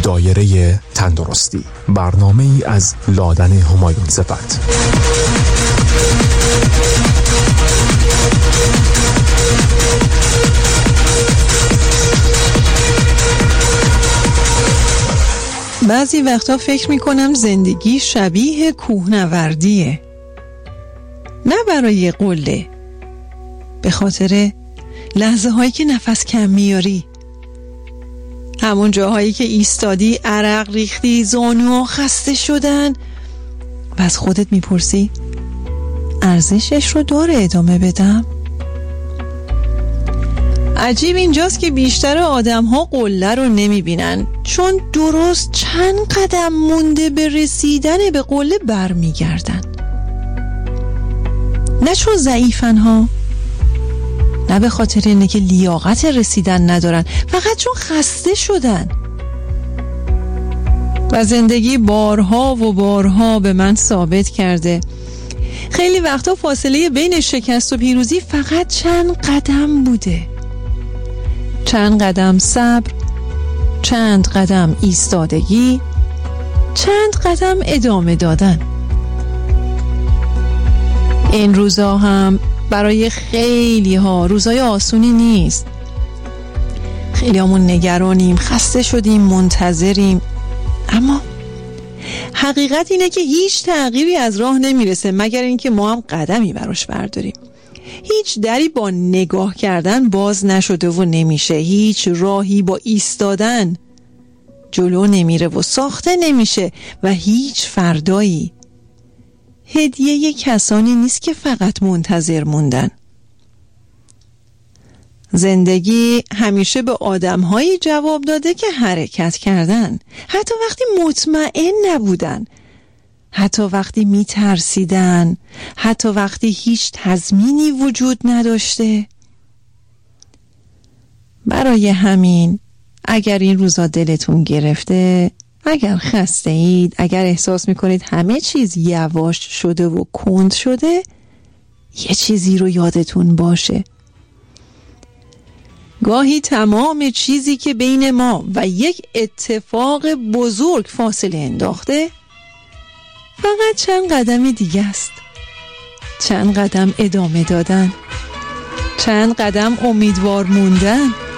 دایره تندرستی، برنامه‌ای از لادن همایون صفت. بعضی وقتا فکر میکنم زندگی شبیه کوهنوردیه، نه برای قله، به خاطر لحظه هایی که نفس کم میاری، همون جاهایی که ایستادی، عرق ریختی، زانوها خسته شدن و از خودت میپرسی ارزشش رو داره ادامه بدم؟ عجیب اینجاست که بیشتر آدم ها قله رو نمیبینن، چون درست چند قدم مونده به رسیدن به قله برمیگردن. نه چون ضعیفن ها، نه به خاطر اینه که لیاقت رسیدن ندارن، فقط چون خسته شدن. و زندگی بارها و بارها به من ثابت کرده خیلی وقتا فاصله بین شکست و پیروزی فقط چند قدم بوده. چند قدم صبر، چند قدم ایستادگی، چند قدم ادامه دادن. این روزا هم برای خیلی ها روزای آسونی نیست. خیلی همون نگرانیم، خسته شدیم، منتظریم، اما حقیقت اینه که هیچ تغییری از راه نمیرسه مگر اینکه ما هم قدمی براش برداریم. هیچ دری با نگاه کردن باز نشده و نمیشه، هیچ راهی با ایستادن جلو نمیره و ساخته نمیشه، و هیچ فردایی هدیه کسانی نیست که فقط منتظر موندن. زندگی همیشه به آدم‌هایی جواب داده که حرکت کردن، حتی وقتی مطمئن نبودن، حتی وقتی میترسیدن، حتی وقتی هیچ تضمینی وجود نداشته. برای همین اگر این روزا دلتون گرفته، اگر خسته اید، اگر احساس میکنید همه چیز یواش شده و کند شده، یه چیزی رو یادتون باشه: گاهی تمام چیزی که بین ما و یک اتفاق بزرگ فاصله انداخته فقط چند قدم دیگه است. چند قدم ادامه دادن، چند قدم امیدوار موندن.